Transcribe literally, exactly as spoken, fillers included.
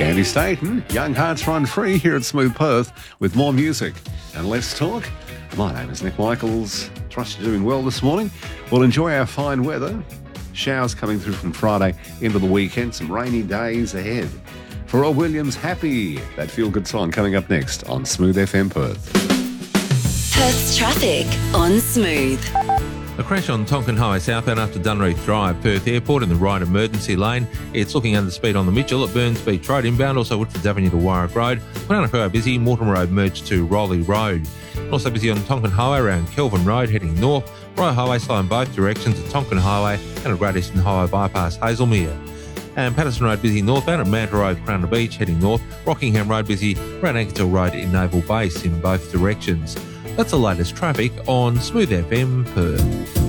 Andy Staten, Young Hearts Run Free here at Smooth Perth with more music. And let's talk. My name is Nick Michaels. Trust you're doing well this morning. We'll enjoy our fine weather. Showers coming through from Friday into the weekend. Some rainy days ahead. Pharrell Williams, Happy. That feel-good song coming up next on Smooth F M Perth. Perth's traffic on Smooth. A crash on Tonkin Highway southbound after Dunreath Drive, Perth Airport in the right emergency lane. It's looking under speed on the Mitchell at Burns Beach Road inbound, also Woodfords Avenue to Warwick Road. Punanakoa busy, Morton Road merged to Rowley Road. Also busy on Tonkin Highway around Kelvin Road heading north. Royal Highway slow in both directions at Tonkin Highway and at Great Eastern Highway bypass Hazelmere. And Patterson Road busy northbound at Manta Road, Crown Beach heading north. Rockingham Road busy around Ankershill Road in Naval Base in both directions. That's the latest traffic on Smooth F M Perth.